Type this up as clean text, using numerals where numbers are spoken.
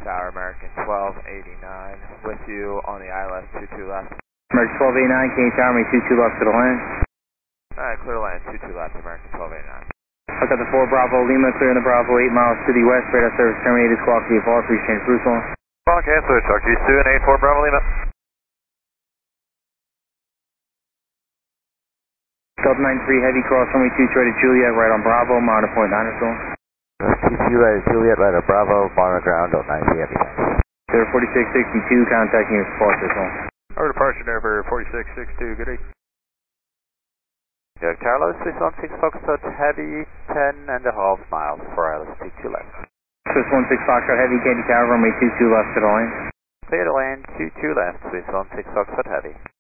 Tower, American 1289, with you on the ILS 22 left. American 1289, Canadian Tower, American 22 left to the land. Alright, clear land, 22 left, American 1289. I've got the 4 Bravo Lima, clearing the Bravo 8 miles to the west, radar service terminated, squawk VFR, please change cruise line. Squawk answer, Chuck G2 and 84 Bravo Lima. Delta 93 Heavy, cross runway 22 ready Juliet, right on Bravo, monitor point 9 or so. T2 ready Juliet, right on Bravo, monitor ground, Delta 93 Heavy. 4662, contacting your departure zone. Our departure number 4662, good day. Carlos, 616 Foxtrot Heavy, 10.5 miles for ILS 22 left. 616 Foxtrot Heavy, Canadian Tower, runway 22 left to the land. Clear to land, 22 left, 616 Foxtrot Heavy.